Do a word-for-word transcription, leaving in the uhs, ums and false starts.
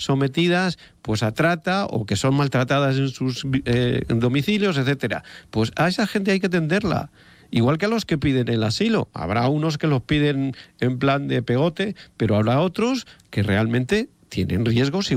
sometidas pues a trata o que son maltratadas en sus eh, domicilios, etcétera. Pues a esa gente hay que atenderla. Igual que a los que piden el asilo. Habrá unos que los piden en plan de pegote, pero habrá otros que realmente tienen riesgos